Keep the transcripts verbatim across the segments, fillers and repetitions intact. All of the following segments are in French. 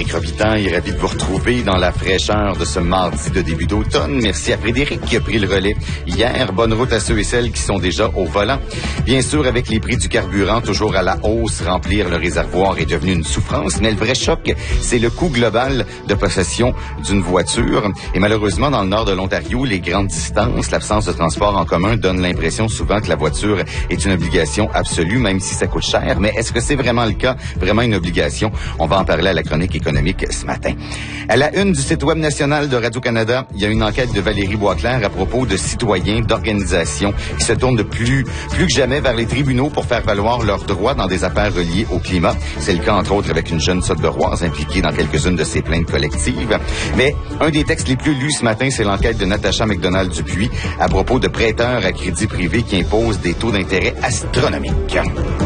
Frédéric Robitaille, ravi de vous retrouver dans la fraîcheur de ce mardi de début d'automne. Merci à Frédéric qui a pris le relais hier. Bonne route à ceux et celles qui sont déjà au volant. Bien sûr, avec les prix du carburant toujours à la hausse, remplir le réservoir est devenu une souffrance, mais le vrai choc, c'est le coût global de possession d'une voiture. Et malheureusement, dans le nord de l'Ontario, les grandes distances, l'absence de transport en commun donne l'impression souvent que la voiture est une obligation absolue, même si ça coûte cher. Mais est-ce que c'est vraiment le cas, vraiment une obligation? On va en parler à la chronique économique ce matin. À la une du site web national de Radio-Canada, il y a une enquête de Valérie Boisclair à propos de citoyens, d'organisations qui se tournent de plus, plus que jamais vers les tribunaux pour faire valoir leurs droits dans des affaires reliées au climat. C'est le cas, entre autres, avec une jeune Sault-de-Roise impliquée dans quelques-unes de ces plaintes collectives. Mais un des textes les plus lus ce matin, c'est l'enquête de Natacha McDonald-Dupuis à propos de prêteurs à crédit privé qui imposent des taux d'intérêt astronomiques.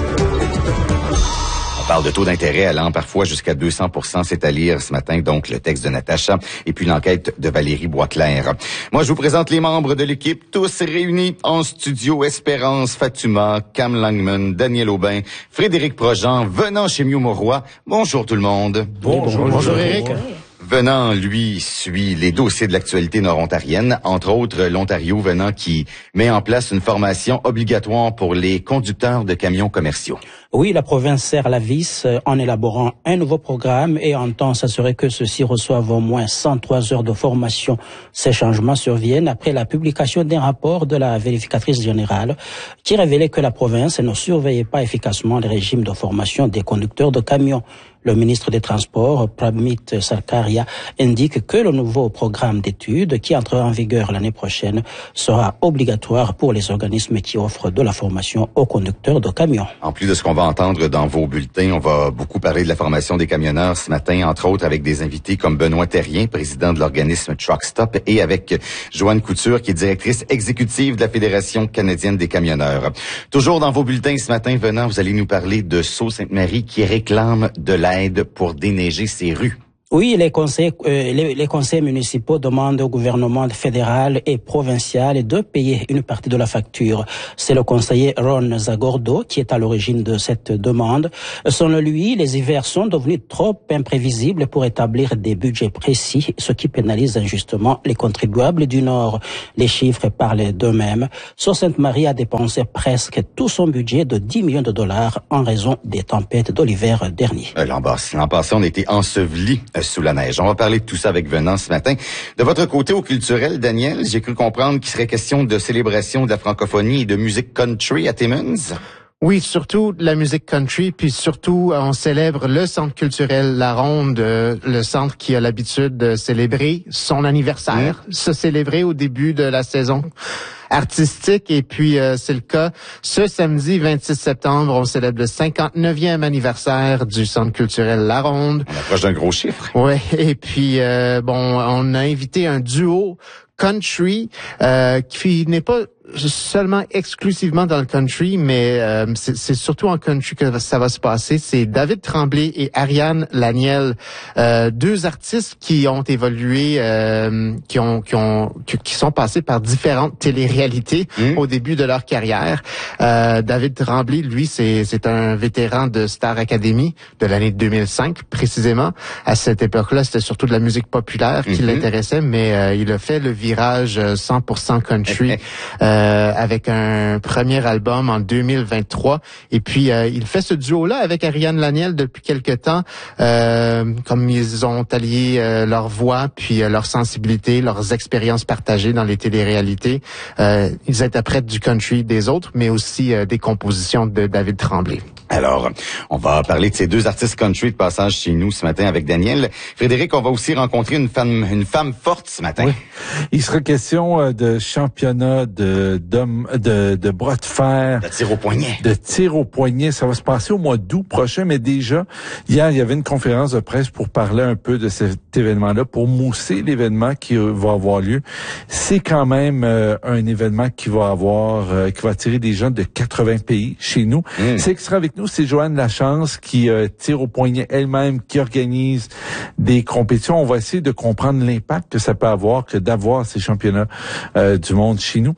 On parle de taux d'intérêt allant parfois jusqu'à deux cents pour cent. C'est à lire ce matin, donc, le texte de Natacha et puis l'enquête de Valérie Boisclair. Moi, je vous présente les membres de l'équipe, tous réunis en studio. Espérance Fatuma, Cam Langman, Daniel Aubin, Frédéric Projean, venant chez Miu Mauroy. Bonjour tout le monde. Bonjour, bonjour, bonjour Eric. Venant, lui, suit les dossiers de l'actualité nord-ontarienne, entre autres l'Ontario Venant qui met en place une formation obligatoire pour les conducteurs de camions commerciaux. Oui, la province serre la vis en élaborant un nouveau programme et entend s'assurer que ceux-ci reçoivent au moins cent trois heures de formation. Ces changements surviennent après la publication d'un rapport de la vérificatrice générale qui révélait que la province ne surveillait pas efficacement le régime de formation des conducteurs de camions. Le ministre des Transports, Pramit Sarkaria, indique que le nouveau programme d'études qui entrera en vigueur l'année prochaine sera obligatoire pour les organismes qui offrent de la formation aux conducteurs de camions. En plus de ce qu'on va entendre dans vos bulletins, on va beaucoup parler de la formation des camionneurs ce matin, entre autres avec des invités comme Benoît Terrien, président de l'organisme Truck Stop, et avec Joanne Couture, qui est directrice exécutive de la Fédération canadienne des camionneurs. Toujours dans vos bulletins ce matin, venant, vous allez nous parler de Sault-Sainte-Marie qui réclame de l'aide pour déneiger ses rues. Oui, les conseils, euh, les, les conseils municipaux demandent au gouvernement fédéral et provincial de payer une partie de la facture. C'est le conseiller Ron Zagordo qui est à l'origine de cette demande. Selon lui, les hivers sont devenus trop imprévisibles pour établir des budgets précis, ce qui pénalise injustement les contribuables du Nord. Les chiffres parlent d'eux-mêmes. Sault-Sainte-Marie a dépensé presque tout son budget de dix millions de dollars en raison des tempêtes de l'hiver dernier. Euh, l'an passé, l'an passé, on était ensevelis sous la neige. On va parler de tout ça avec Venant ce matin. De votre côté, au culturel, Daniel, j'ai cru comprendre qu'il serait question de célébration de la francophonie et de musique country à Timmins. Oui, surtout la musique country, puis surtout on célèbre le centre culturel La Ronde, euh, le centre qui a l'habitude de célébrer son anniversaire, mmh. se célébrer au début de la saison artistique, et puis euh, c'est le cas ce samedi vingt-six septembre, on célèbre le cinquante-neuvième anniversaire du centre culturel La Ronde. On approche d'un gros chiffre. Ouais, et puis euh, bon, on a invité un duo country euh, qui n'est pas seulement exclusivement dans le country, mais euh, c'est, c'est surtout en country que ça va se passer. C'est David Tremblay et Ariane Laniel, euh, deux artistes qui ont évolué, euh, qui ont, qui ont, qui sont passés par différentes téléréalités mmh. au début de leur carrière. Euh, David Tremblay, lui, c'est, c'est un vétéran de Star Academy de l'année deux mille cinq, précisément. À cette époque-là, c'était surtout de la musique populaire qui mmh. l'intéressait, mais euh, il a fait le virage cent pour cent country. euh, Euh, avec un premier album en deux mille vingt-trois. Et puis, euh, il fait ce duo-là avec Ariane Laniel depuis quelque temps. Euh, comme ils ont allié euh, leur voix, puis euh, leur sensibilité, leurs expériences partagées dans les téléréalités. Euh, ils interprètent du country des autres, mais aussi euh, des compositions de David Tremblay. Alors, on va parler de ces deux artistes country de passage chez nous ce matin avec Daniel. Frédéric, on va aussi rencontrer une femme, une femme forte ce matin. Oui. Il sera question de championnat de, d'hommes, de, de bras de fer. De tir au poignet. De tir au poignet. Ça va se passer au mois d'août prochain, mais déjà, hier, il y avait une conférence de presse pour parler un peu de cet événement-là, pour mousser l'événement qui va avoir lieu. C'est quand même euh, un événement qui va avoir, euh, qui va attirer des gens de quatre-vingts pays chez nous. Mmh. C'est qui sera avec nous. C'est Joanne Lachance qui euh, tire au poignet elle-même, qui organise des compétitions. On va essayer de comprendre l'impact que ça peut avoir que d'avoir ces championnats euh, du monde chez nous.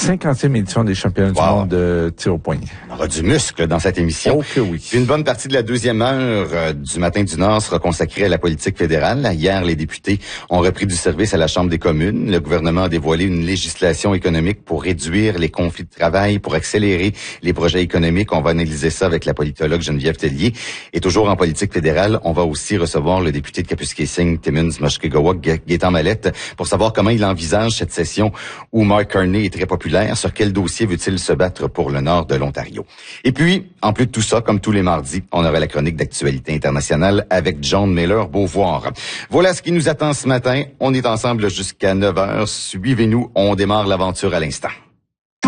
cinquantième édition des championnats wow. du monde de tir au poignet. On aura du muscle dans cette émission. Oh que oui. Une bonne partie de la deuxième heure euh, du Matin du Nord sera consacrée à la politique fédérale. Hier, les députés ont repris du service à la Chambre des communes. Le gouvernement a dévoilé une législation économique pour réduire les conflits de travail, pour accélérer les projets économiques. On va analyser ça avec la politologue Geneviève Tellier. Et toujours en politique fédérale, on va aussi recevoir le député de Kapuskasing, Timmins, Mushkegowuk, Gaétan Mallette, pour savoir comment il envisage cette session où Mark Carney est très populaire. Sur quel dossier veut-il se battre pour le nord de l'Ontario? Et puis, en plus de tout ça, comme tous les mardis, on aura la chronique d'actualité internationale avec John Miller-Beauvoir. Voilà ce qui nous attend ce matin. On est ensemble jusqu'à neuf heures. Suivez-nous, on démarre l'aventure à l'instant.